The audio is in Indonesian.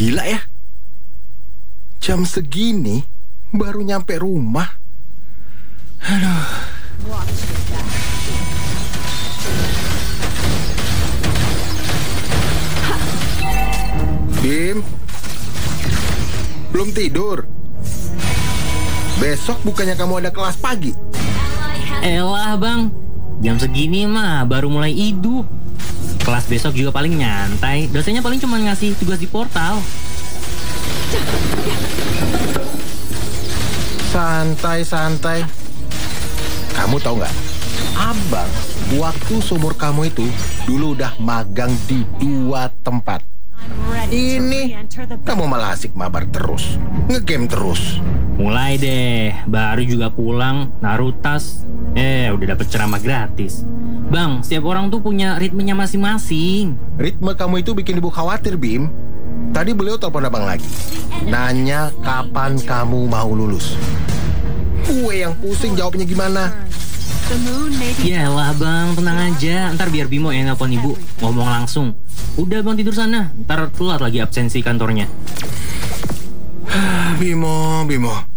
Gila ya. Jam segini baru nyampe rumah. Aduh. Bim, belum tidur? Besok bukannya kamu ada kelas pagi? Elah bang, jam segini mah baru mulai hidup. Kelas besok juga paling nyantai. Dosennya paling cuma ngasih tugas di portal. Santai-santai. Kamu tahu nggak? Abang, waktu seumur kamu itu dulu udah magang di 2 tempat. Ini kamu malah asik mabar terus, ngegame terus. Mulai deh, baru juga pulang, naruh tas. Udah dapet ceramah gratis. Bang, setiap orang tuh punya ritmenya masing-masing. Ritme kamu itu bikin ibu khawatir, Bim. Tadi beliau telepon abang lagi, nanya kapan kamu mau lulus. Gue yang pusing jawabnya gimana. Yalah bang, tenang aja. Ntar biar Bimo yang nelpon ibu, ngomong langsung. Udah bang, tidur sana. Ntar telat lagi absensi kantornya. Bimo,